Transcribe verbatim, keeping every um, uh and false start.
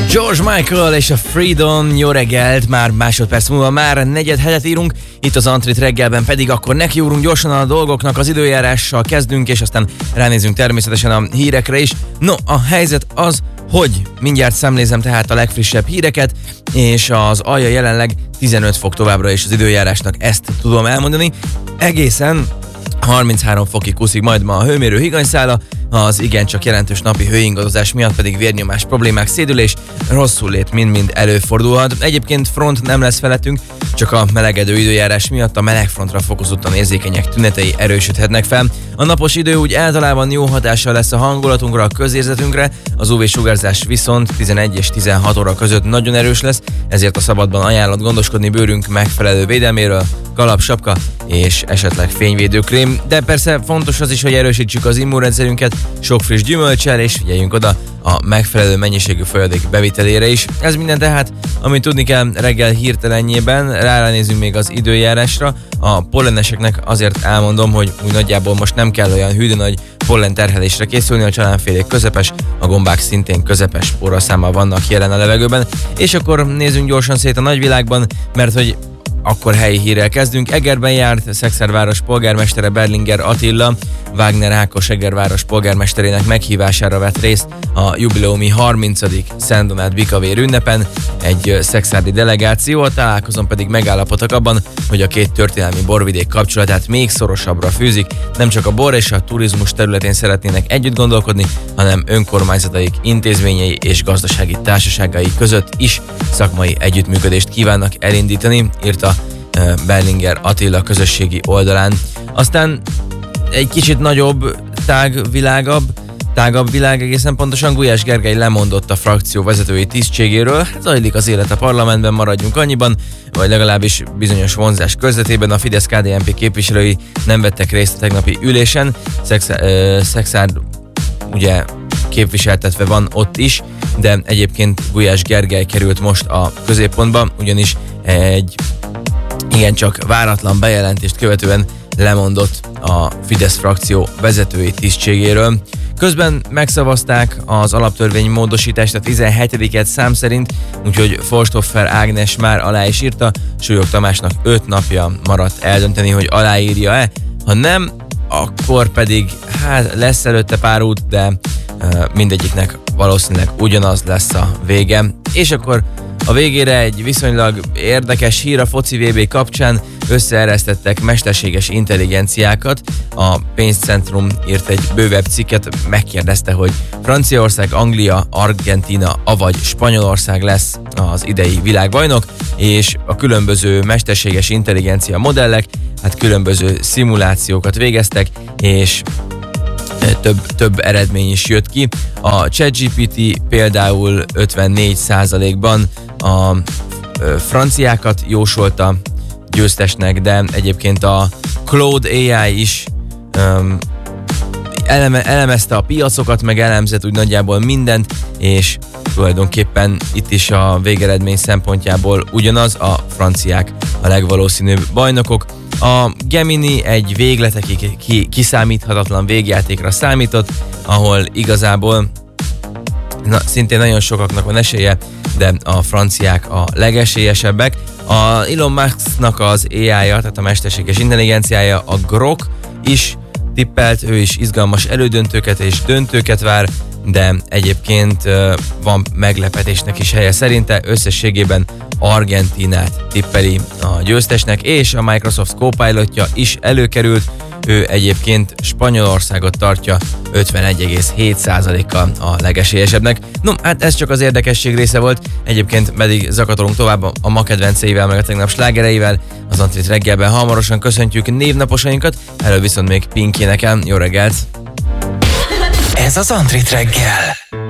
George Michael és a Freedom, jó reggelt, már másodperc múlva már negyed hetet írunk, itt az Antrit reggelben pedig akkor nekiúrunk gyorsan a dolgoknak, az időjárással kezdünk, és aztán ránézünk természetesen a hírekre is. No, a helyzet az, hogy mindjárt szemlézem tehát a legfrissebb híreket, és az alja jelenleg tizenöt fok továbbra is az időjárásnak, ezt tudom elmondani. Egészen harminchárom fokig kúszik majd ma a hőmérő higanyszála, az igencsak jelentős napi hőingadozás miatt pedig vérnyomás problémák, szédülés, rosszul lét mind-mind előfordulhat. Egyébként front nem lesz felettünk, csak a melegedő időjárás miatt a melegfrontra fokozottan érzékenyek tünetei erősödhetnek fel. A napos idő úgy általában jó hatással lesz a hangulatunkra, a közérzetünkre, az ú vé-sugárzás viszont tizenegy és tizenhat óra között nagyon erős lesz, ezért a szabadban ajánlott gondoskodni bőrünk megfelelő védelméről, kalap, sapka és esetleg fényvédőkrém, de persze fontos az is, hogy erősítsük az immunrendszerünket sok friss gyümölccsel, és figyeljünk oda a megfelelő mennyiségű folyadék bevitelére is. Ez minden tehát, amit tudni kell reggel hirtelenjében. Ránézünk még az időjárásra. A polleneseknek azért elmondom, hogy úgy nagyjából most nem kell olyan hűdő nagy pollen terhelésre készülni, a csalánfélék közepes, a gombák szintén közepes óraszámmal vannak jelen a levegőben. És akkor nézzünk gyorsan szét a nagyvilágban, mert hogy akkor helyi hírrel kezdünk. Egerben járt Szexárváros polgármestere Berlinger Attila, Wagner Ákos Egerváros polgármesterének meghívására vett részt a jubileumi harmincadik Szent Donát Bikavér ünnepen. Egy szexárdi delegáció, a találkozón pedig megállapodtak abban, hogy a két történelmi borvidék kapcsolatát még szorosabbra fűzik, nem csak a bor és a turizmus területén szeretnének együtt gondolkodni, hanem önkormányzataik, intézményei és gazdasági társaságai között is szakmai együttműködést kívánnak elindítani, írta Berlinger Attila közösségi oldalán. Aztán egy kicsit nagyobb, tágvilágabb, tágabb világ egészen pontosan, Gulyás Gergely lemondott a frakció vezetői tisztségéről. Zajlik az élet a parlamentben, maradjunk annyiban, vagy legalábbis bizonyos vonzás közvetében a Fidesz-ká dé en pé képviselői nem vettek részt a tegnapi ülésen. Szexárd ugye képviseltetve van ott is, de egyébként Gulyás Gergely került most a középpontba, ugyanis egy igencsak váratlan bejelentést követően lemondott a Fidesz frakció vezetői tisztségéről. Közben megszavazták az alaptörvény módosítást a tizenhetediket szám szerint, úgyhogy Forstoffer Ágnes már alá is írta, Súlyog Tamásnak öt napja maradt eldönteni, hogy aláírja-e. Ha nem, akkor pedig hát lesz előtte pár út, de uh, mindegyiknek valószínűleg ugyanaz lesz a vége. És akkor a végére egy viszonylag érdekes hír: a foci vé bé kapcsán összeeresztettek mesterséges intelligenciákat. A Pénzcentrum írt egy bővebb cikket, megkérdezte, hogy Franciaország, Anglia, Argentína avagy Spanyolország lesz az idei világbajnok, és a különböző mesterséges intelligencia modellek hát különböző szimulációkat végeztek, és Több, több eredmény is jött ki. A ChatGPT például ötvennégy százalékban a franciákat jósolta győztesnek, de egyébként a Claude á i is um, eleme, elemezte a piacokat, meg elemzett úgy nagyjából mindent, és tulajdonképpen itt is a végeredmény szempontjából ugyanaz, a franciák a legvalószínűbb bajnokok. A Gemini egy végletekig kiszámíthatatlan végjátékra számított, ahol igazából na, szintén nagyon sokaknak van esélye, de a franciák a legesélyesebbek. A Elon Musknak az á i-ja, tehát a mesterséges intelligenciája, a Grok is tippelt, ő is izgalmas elődöntőket és döntőket vár, de egyébként uh, van meglepetésnek is helye szerinte. Összességében Argentínát tippeli a győztesnek, és a Microsoft Copilotja is előkerült, ő egyébként Spanyolországot tartja ötvenegy egész hét százalékkal a legesélyesebbnek. No, hát ez csak az érdekesség része volt, egyébként pedig zakatolunk tovább a ma kedvenceivel, meg a tegnap slágereivel. Az Antrit reggelben hamarosan köszöntjük névnaposainkat, előbb viszont még Pinky nekem. Jó reggelt! Ez az Antrit reggel.